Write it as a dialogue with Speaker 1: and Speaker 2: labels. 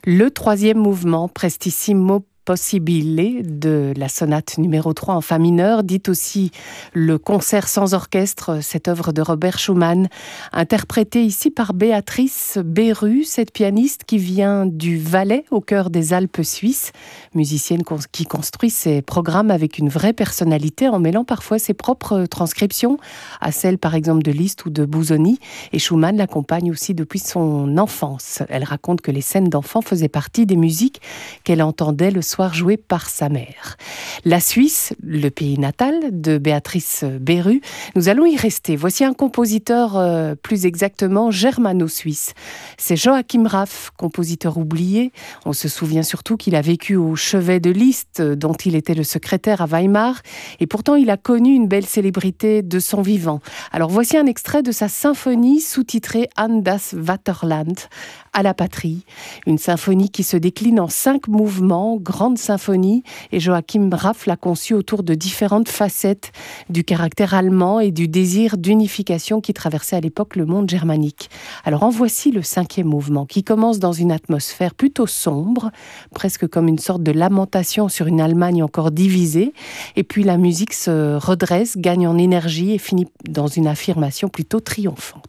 Speaker 1: Le troisième mouvement, Prestissimo Possibile, de la sonate numéro 3 en fa mineur, dit aussi le concert sans orchestre, cette œuvre de Robert Schumann, interprétée ici par Béatrice Beru, cette pianiste qui vient du Valais, au cœur des Alpes suisses, musicienne qui construit ses programmes avec une vraie personnalité en mêlant parfois ses propres transcriptions à celles par exemple de Liszt ou de Busoni, et Schumann l'accompagne aussi depuis son enfance. Elle raconte que les scènes d'enfants faisaient partie des musiques qu'elle entendait le soir joué par sa mère. La Suisse, le pays natal de Béatrice Beru, nous allons y rester. Voici un compositeur plus exactement germano-suisse. C'est Joachim Raff, compositeur oublié. On se souvient surtout qu'il a vécu au chevet de Liszt, dont il était le secrétaire à Weimar, et pourtant il a connu une belle célébrité de son vivant. Alors voici un extrait de sa symphonie sous-titrée An das Vaterland, à la patrie, une symphonie qui se décline en 5 mouvements, grande symphonie, et Joachim Raff l'a conçue autour de différentes facettes du caractère allemand et du désir d'unification qui traversait à l'époque le monde germanique. Alors en voici le 5e mouvement, qui commence dans une atmosphère plutôt sombre, presque comme une sorte de lamentation sur une Allemagne encore divisée, et puis la musique se redresse, gagne en énergie et finit dans une affirmation plutôt triomphante.